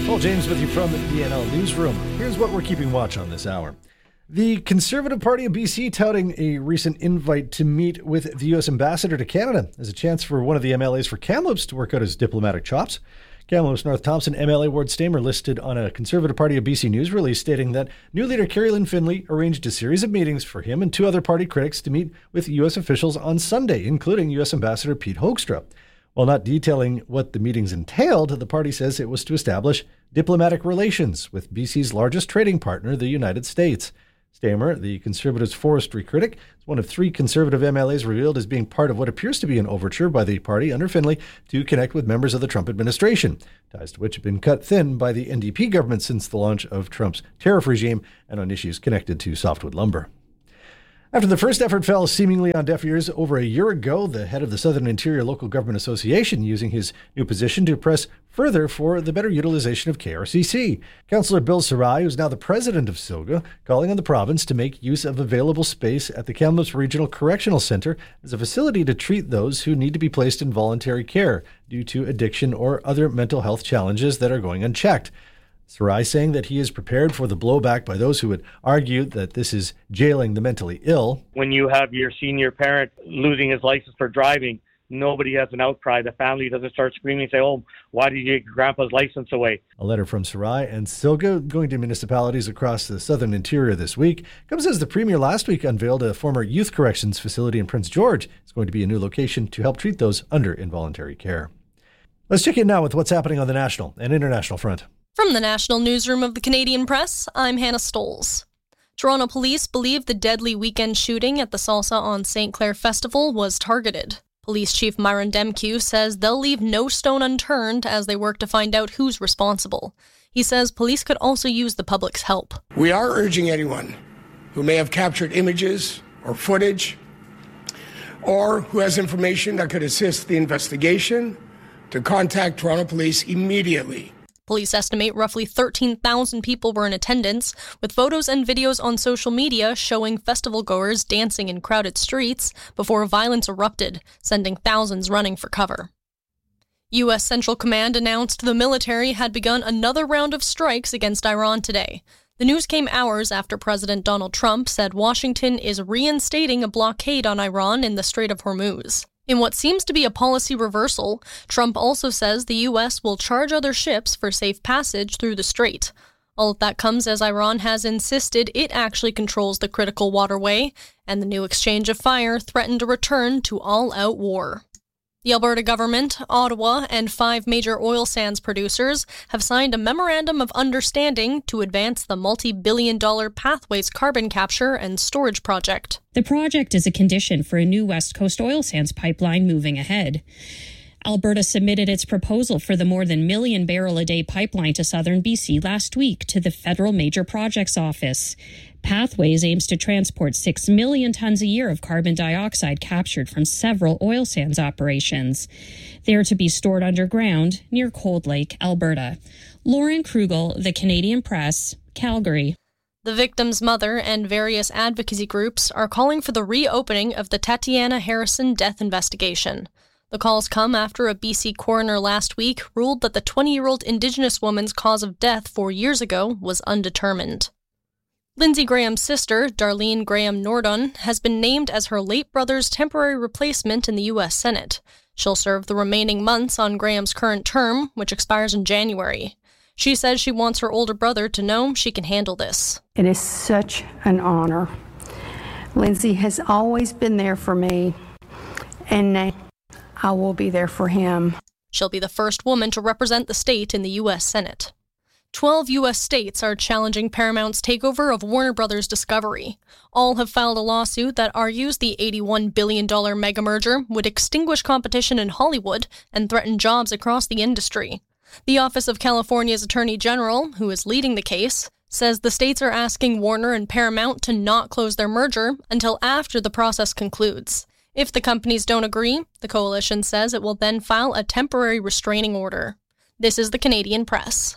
Paul James with you from the DNL Newsroom. Here's what we're keeping watch on this hour. The Conservative Party of BC touting a recent invite to meet with the U.S. Ambassador to Canada as a chance for one of the MLAs for Kamloops to work out his diplomatic chops. Kamloops North Thompson MLA Ward Stamer listed on a Conservative Party of BC news release stating that new leader Carrie Lynn Finley arranged a series of meetings for him and two other party critics to meet with U.S. officials on Sunday, including U.S. Ambassador Pete Hoekstra. While not detailing what the meetings entailed, the party says it was to establish diplomatic relations with BC's largest trading partner, the United States. Stamer, the Conservatives' forestry critic, is one of three Conservative MLAs revealed as being part of what appears to be an overture by the party under Finley to connect with members of the Trump administration, ties to which have been cut thin by the NDP government since the launch of Trump's tariff regime and on issues connected to softwood lumber. After the first effort fell seemingly on deaf ears over a year ago, the head of the Southern Interior Local Government Association using his new position to press further for the better utilization of KRCC. Councillor Bill Sarai, who's now the president of SILGA, calling on the province to make use of available space at the Kamloops Regional Correctional Centre as a facility to treat those who need to be placed in voluntary care due to addiction or other mental health challenges that are going unchecked. Sarai saying that he is prepared for the blowback by those who would argue that this is jailing the mentally ill. When you have your senior parent losing his license for driving, nobody has an outcry. The family doesn't start screaming and say, oh, why did you take your grandpa's license away? A letter from Sarai and SILGA going to municipalities across the Southern Interior this week comes as the Premier last week unveiled a former youth corrections facility in Prince George. It's going to be a new location to help treat those under involuntary care. Let's check in now with what's happening on the national and international front. From the National Newsroom of the Canadian Press, I'm Hannah Stoles. Toronto police believe the deadly weekend shooting at the Salsa on St. Clair Festival was targeted. Police Chief Myron Demkew says they'll leave no stone unturned as they work to find out who's responsible. He says police could also use the public's help. We are urging anyone who may have captured images or footage or who has information that could assist the investigation to contact Toronto Police immediately. Police estimate roughly 13,000 people were in attendance, with photos and videos on social media showing festival-goers dancing in crowded streets before violence erupted, sending thousands running for cover. U.S. Central Command announced the military had begun another round of strikes against Iran today. The news came hours after President Donald Trump said Washington is reinstating a blockade on Iran in the Strait of Hormuz. In what seems to be a policy reversal, Trump also says the U.S. will charge other ships for safe passage through the strait. All of that comes as Iran has insisted it actually controls the critical waterway, and the new exchange of fire threatened a return to all-out war. The Alberta government, Ottawa, and 5 major oil sands producers have signed a memorandum of understanding to advance the multi-billion-dollar Pathways carbon capture and storage project. The project is a condition for a new West Coast oil sands pipeline moving ahead. Alberta submitted its proposal for the more than 1 million barrel a day pipeline to southern BC last week to the Federal Major Projects Office. Pathways aims to transport 6 million tons a year of carbon dioxide captured from several oil sands operations. They are to be stored underground near Cold Lake, Alberta. Lauren Krugel, The Canadian Press, Calgary. The victim's mother and various advocacy groups are calling for the reopening of the Tatiana Harrison death investigation. The calls come after a BC coroner last week ruled that the 20-year-old Indigenous woman's cause of death 4 years ago was undetermined. Lindsey Graham's sister, Darlene Graham Nordon, has been named as her late brother's temporary replacement in the U.S. Senate. She'll serve the remaining months on Graham's current term, which expires in January. She says she wants her older brother to know she can handle this. It is such an honor. Lindsey has always been there for me, and I will be there for him. She'll be the first woman to represent the state in the U.S. Senate. 12 U.S. states are challenging Paramount's takeover of Warner Brothers Discovery. All have filed a lawsuit that argues the $81 billion mega merger would extinguish competition in Hollywood and threaten jobs across the industry. The Office of California's Attorney General, who is leading the case, says the states are asking Warner and Paramount to not close their merger until after the process concludes. If the companies don't agree, the coalition says it will then file a temporary restraining order. This is the Canadian Press.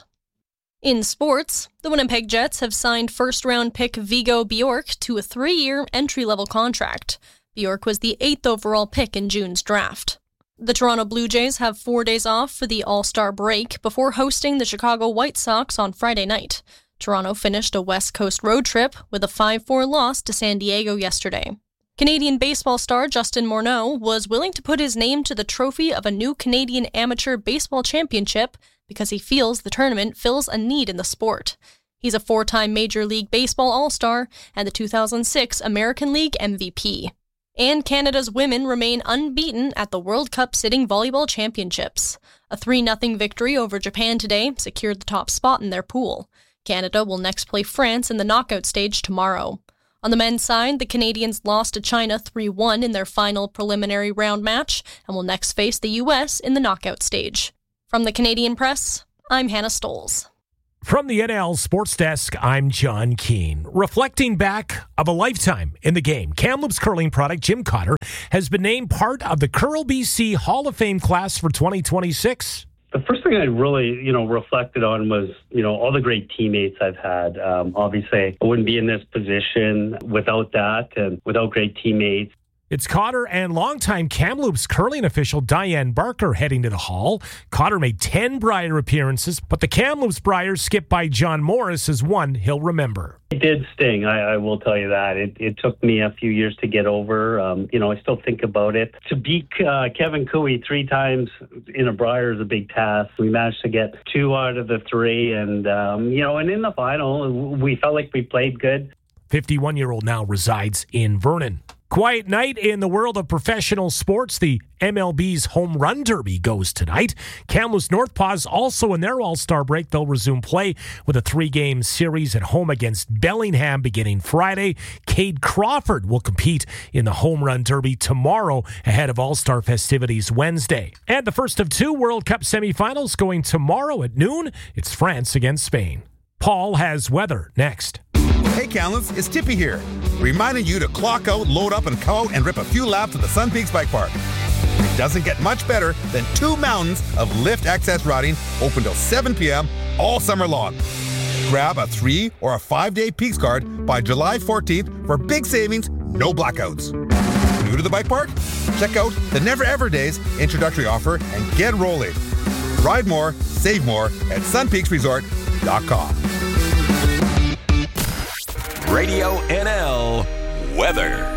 In sports, the Winnipeg Jets have signed first-round pick Vigo Bjork to a 3-year entry-level contract. Bjork was the 8th overall pick in June's draft. The Toronto Blue Jays have 4 days off for the All-Star break before hosting the Chicago White Sox on Friday night. Toronto finished a West Coast road trip with a 5-4 loss to San Diego yesterday. Canadian baseball star Justin Morneau was willing to put his name to the trophy of a new Canadian Amateur Baseball Championship because he feels the tournament fills a need in the sport. He's a 4-time Major League Baseball All-Star and the 2006 American League MVP. And Canada's women remain unbeaten at the World Cup Sitting Volleyball Championships. A 3-0 victory over Japan today secured the top spot in their pool. Canada will next play France in the knockout stage tomorrow. On the men's side, the Canadians lost to China 3-1 in their final preliminary round match and will next face the U.S. in the knockout stage. From the Canadian Press, I'm Hannah Stoles. From the NL Sports Desk, I'm John Keane. Reflecting back of a lifetime in the game, Kamloops curling product Jim Cotter has been named part of the Curl BC Hall of Fame class for 2026. The first thing I really, reflected on was, all the great teammates I've had. Obviously, I wouldn't be in this position without that and without great teammates. It's Cotter and longtime Kamloops curling official Diane Barker heading to the Hall. Cotter made 10 Brier appearances, but the Kamloops Briers skipped by John Morris is one he'll remember. It did sting, I will tell you that. It took me a few years to get over. I still think about it. To beat Kevin Cooey 3 times in a Brier is a big task. We managed to get 2 out of the 3, and in the final, we felt like we played good. 51-year-old now resides in Vernon. Quiet night in the world of professional sports. The MLB's Home Run Derby goes tonight. Kamloops Northpaws also in their All-Star break. They'll resume play with a 3-game series at home against Bellingham beginning Friday. Cade Crawford will compete in the Home Run Derby tomorrow ahead of All-Star festivities Wednesday. And the first of 2 World Cup semifinals going tomorrow at noon. It's France against Spain. Paul has weather next. Hey Kamloops, it's Tippy here, reminding you to clock out, load up, and go out and rip a few laps at the Sun Peaks Bike Park. It doesn't get much better than 2 mountains of lift access routing open till 7 p.m. all summer long. Grab a 3 or a 5-day Peaks card by July 14th for big savings, no blackouts. New to the bike park? Check out the Never Ever Days introductory offer and get rolling. Ride more, save more at sunpeaksresort.com. Radio NL weather.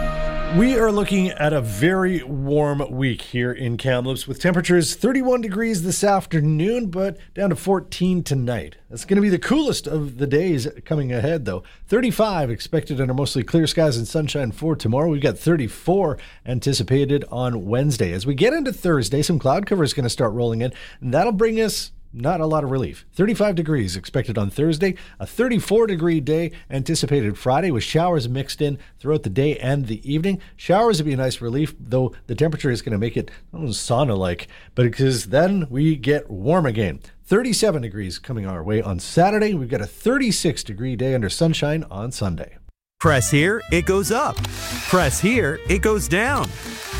We are looking at a very warm week here in Kamloops with temperatures 31 degrees this afternoon, but down to 14 tonight. That's going to be the coolest of the days coming ahead, though. 35 expected under mostly clear skies and sunshine for tomorrow. We've got 34 anticipated on Wednesday. As we get into Thursday, some cloud cover is going to start rolling in, and that'll bring us not a lot of relief. 35 degrees expected on Thursday, a 34-degree day anticipated Friday with showers mixed in throughout the day and the evening. Showers would be a nice relief, though the temperature is going to make it sauna-like, but because then we get warm again. 37 degrees coming our way on Saturday. We've got a 36-degree day under sunshine on Sunday. Press here, it goes up. Press here, it goes down.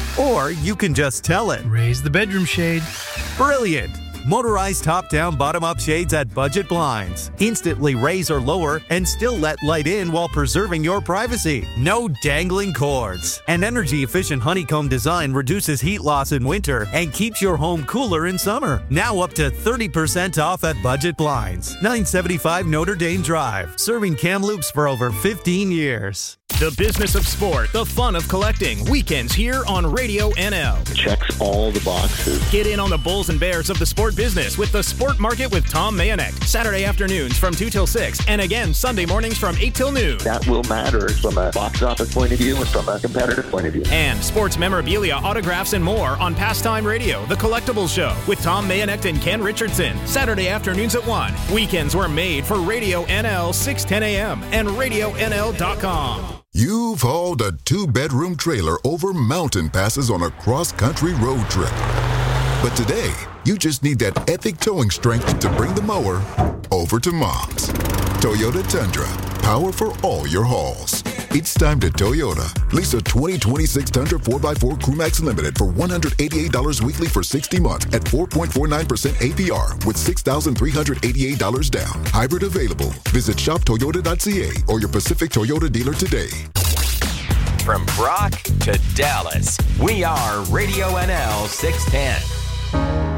Or you can just tell it. Raise the bedroom shade. Brilliant. Motorized top-down, bottom-up shades at Budget Blinds. Instantly raise or lower and still let light in while preserving your privacy. No dangling cords. An energy-efficient honeycomb design reduces heat loss in winter and keeps your home cooler in summer. Now up to 30% off at Budget Blinds. 975 Notre Dame Drive. Serving Kamloops for over 15 years. The business of sport, the fun of collecting. Weekends here on Radio NL. Checks all the boxes. Get in on the bulls and bears of the sport business with the Sport Market with Tom Mayanek. Saturday afternoons from 2 till 6, and again Sunday mornings from 8 till noon. That will matter from a box office point of view and from a competitive point of view. And sports memorabilia, autographs, and more on Pastime Radio, the Collectibles Show with Tom Mayanek and Ken Richardson. Saturday afternoons at 1. Weekends were made for Radio NL 610 a.m. and RadioNL.com. You've hauled a 2-bedroom trailer over mountain passes on a cross-country road trip. But today, you just need that epic towing strength to bring the mower over to Mom's. Toyota Tundra, power for all your hauls. It's time to Toyota. Lease a 2026 Tundra 4x4 Crewmax Limited for $188 weekly for 60 months at 4.49% APR with $6,388 down. Hybrid available. Visit shoptoyota.ca or your Pacific Toyota dealer today. From Brock to Dallas, we are Radio NL 610.